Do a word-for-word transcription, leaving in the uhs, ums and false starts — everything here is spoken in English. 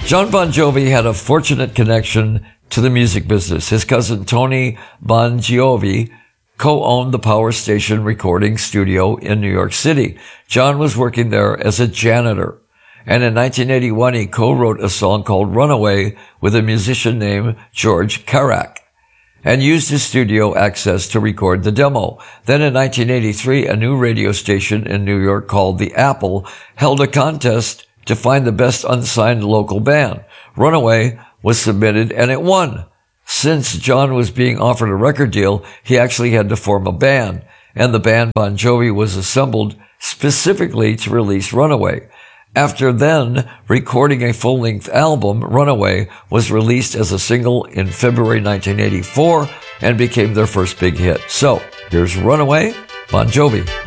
Jon Bon Jovi had a fortunate connection to the music business. His cousin Tony Bon Jovi co-owned the Power Station recording studio in New York City. John was working there as a janitor. And in nineteen eighty-one, he co-wrote a song called Runaway with a musician named George Carac and used his studio access to record the demo. Then in nineteen eighty-three, a new radio station in New York called The Apple held a contest to find the best unsigned local band. Runaway was submitted and it won. Since John was being offered a record deal, he actually had to form a band, and the band Bon Jovi was assembled specifically to release Runaway. After then recording a full-length album, Runaway was released as a single in February nineteen eighty-four and became their first big hit. So, here's Runaway, Bon Jovi.